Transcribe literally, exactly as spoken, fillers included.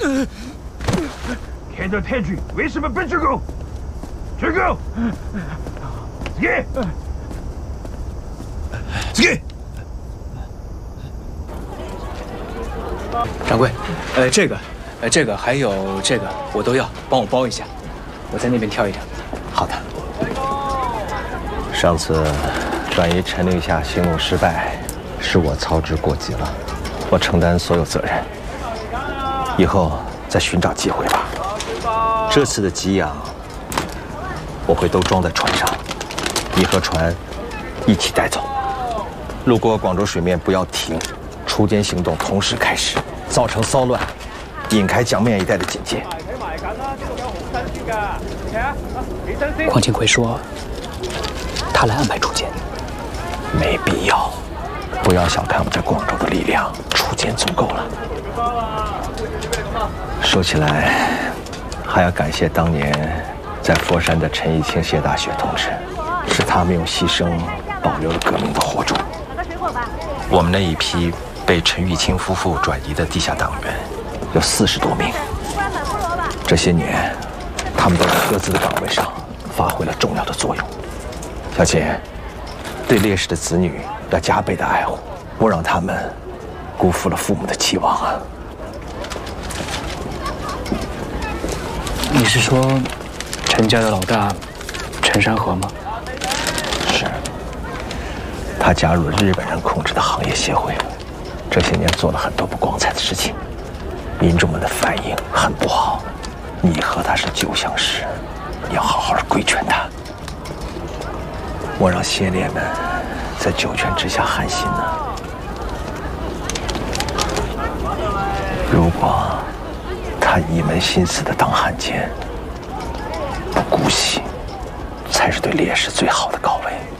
看到太君，为什么不鞠躬？鞠躬！给，给。 掌柜，呃，这个，呃，这个还有这个，我都要，帮我包一下。我在那边挑一挑。好的。 上次转移陈令下行动失败，是我操之过急了，我承担所有责任。以后再寻找机会吧。这次的给养，我会都装在船上，你和船一起带走。路过广州水面不要停，出歼行动同时开始，造成骚乱，引开江面一带的警戒。 邝庆奎说，他来安排出歼， 没必要。不要小看我们在广州的力量，出歼足够了。说起来，还要感谢当年在佛山的陈义清谢大雪同志，是他们用牺牲保留了革命的火种。我们那一批被陈玉清夫妇转移的地下党员有四十多名，这些年他们都在各自的岗位上发挥了重要的作用。小姐，对烈士的子女要加倍的爱护，不让他们辜负了父母的期望啊！ 你是说陈家的老大陈山河吗？ 是。他加入了日本人控制的行业协会，这些年做了很多不光彩的事情，民众们的反应很不好。你和他是旧相识，你要好好的规劝他。我让先烈们在九泉之下寒心呢。如果他一门心思的当汉奸，不姑息，才是对烈士最好的告慰。